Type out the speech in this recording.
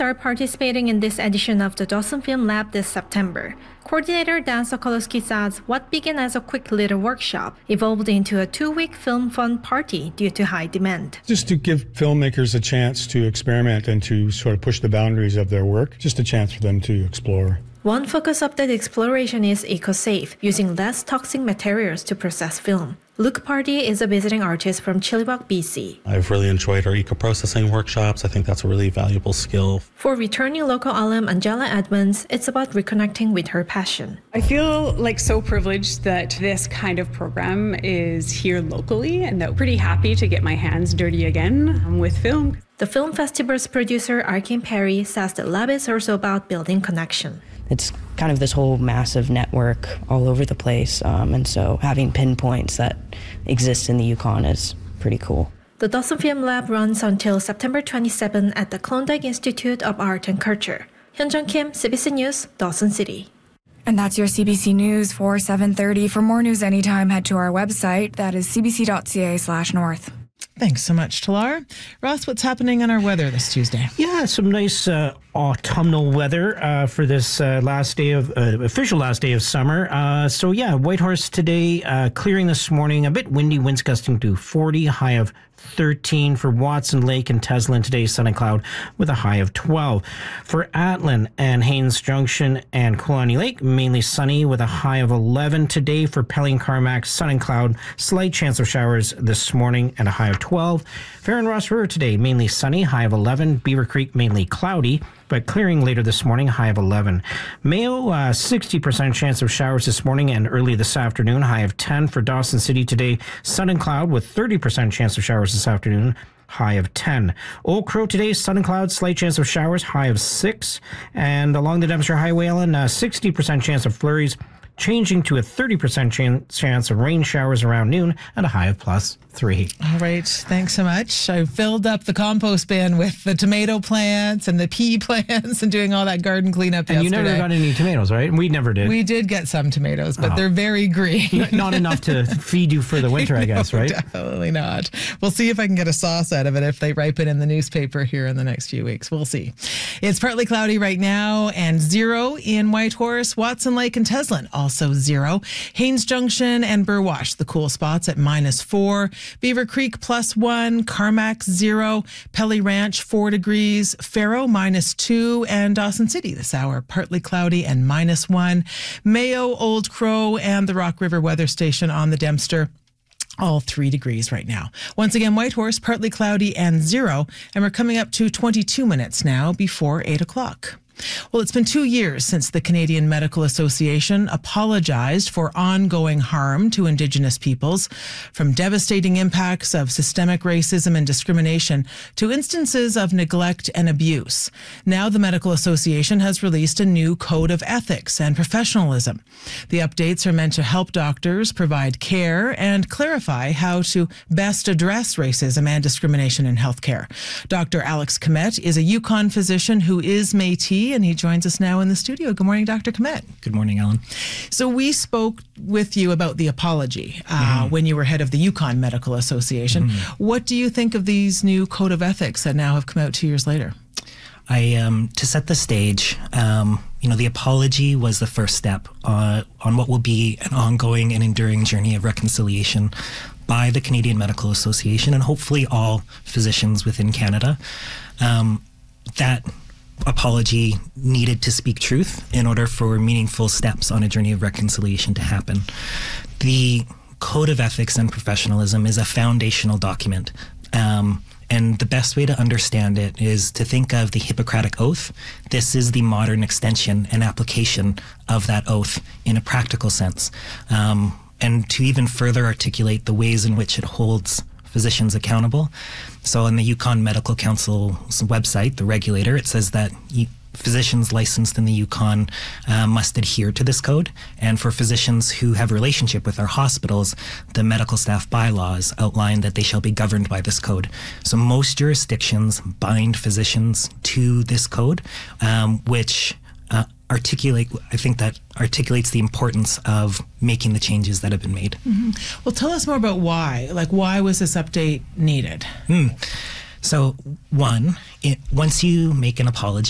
start participating in this edition of the Dawson Film Lab this September. Coordinator Dan Sokolowski says what began as a quick little workshop evolved into a 2-week film fun party due to high demand. Just to give filmmakers a chance to experiment and to sort of push the boundaries of their work, just a chance for them to explore. One focus of that exploration is eco-safe, using less toxic materials to process film. Luke Party is a visiting artist from Chilliwack, BC. I've really enjoyed our eco-processing workshops. I think that's a really valuable skill. For returning local alum Angela Edmonds, it's about reconnecting with her passion. I feel like so privileged that this kind of program is here locally, and that pretty happy to get my hands dirty again with film. The film festival's producer, Arkin Perry, says the lab is also about building connection. It's kind of this whole massive network all over the place, and so having pinpoints that exist in the Yukon is pretty cool. The Dawson Film Lab runs until September 27 at the Klondike Institute of Art and Culture. Hyunjung Kim, CBC News, Dawson City. And that's your CBC News for 7:30. For more news anytime, head to our website. That is cbc.ca/north. Thanks so much, Talar. Ross, what's happening on our weather this Tuesday? Yeah, some nice autumnal weather for this official last day of summer. Whitehorse today, clearing this morning, a bit windy, winds gusting to 40, high of 13 for Watson Lake and Teslin today, sun and cloud with a high of 12. For Atlin and Haines Junction and Kulani Lake, mainly sunny with a high of 11 today. For Pelly and Carmack, sun and cloud, slight chance of showers this morning and a high of 12. Fair and Ross River today, mainly sunny, high of 11. Beaver Creek, mainly cloudy, but clearing later this morning, high of 11. Mayo, 60% chance of showers this morning and early this afternoon, high of 10. For Dawson City today, sun and cloud with 30% chance of showers this afternoon, high of 10. Old Crow today, sun and cloud, slight chance of showers, high of 6. And along the Dempster Highway Island, 60% chance of flurries, changing to a 30% chance of rain showers around noon and a high of +3. All right. Thanks so much. I filled up the compost bin with the tomato plants and the pea plants and doing all that garden cleanup yesterday. And you never got any tomatoes, right? We never did. We did get some tomatoes, but they're very green. Not enough to feed you for the winter, I guess, right? Definitely not. We'll see if I can get a sauce out of it if they ripen in the newspaper here in the next few weeks. We'll see. It's partly cloudy right now and 0 in Whitehorse, Watson Lake and Teslin, also 0. Haines Junction and Burwash, the cool spots at -4. Beaver Creek +1, Carmack 0, Pelly Ranch 4 degrees, Faro -2, and Dawson City this hour partly cloudy and -1. Mayo, Old Crow, and the Rock River Weather Station on the Dempster, all 3 degrees right now. Once again, Whitehorse, partly cloudy and 0, and we're coming up to 22 minutes now before 8 o'clock. Well, it's been 2 years since the Canadian Medical Association apologized for ongoing harm to Indigenous peoples, from devastating impacts of systemic racism and discrimination to instances of neglect and abuse. Now the Medical Association has released a new code of ethics and professionalism. The updates are meant to help doctors provide care and clarify how to best address racism and discrimination in healthcare. Dr. Alex Komet is a Yukon physician who is Métis, and he joins us now in the studio. Good morning, Dr. Komet. Good morning, Ellen. So we spoke with you about the apology when you were head of the Yukon Medical Association. What do you think of these new code of ethics that now have come out 2 years later? To set the stage, the apology was the first step on what will be an ongoing and enduring journey of reconciliation by the Canadian Medical Association and hopefully all physicians within Canada. That apology needed to speak truth in order for meaningful steps on a journey of reconciliation to happen. The Code of Ethics and Professionalism is a foundational document. And the best way to understand it is to think of the Hippocratic Oath. This is the modern extension and application of that oath in a practical sense. And to even further articulate the ways in which it holds physicians accountable. So on the Yukon Medical Council's website, the regulator, it says that physicians licensed in the Yukon must adhere to this code. And for physicians who have a relationship with our hospitals, the medical staff bylaws outline that they shall be governed by this code. So most jurisdictions bind physicians to this code, which articulates the importance of making the changes that have been made. Well, tell us more about why. Why was this update needed? So, once you make an apology,